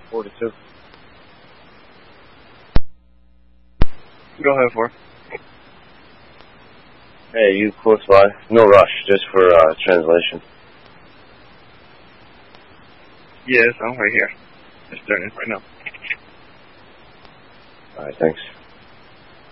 42. Go ahead, 4. Hey, you close by? No rush, just for translation. Yes, I'm right here. Just doing it right now. Alright, thanks.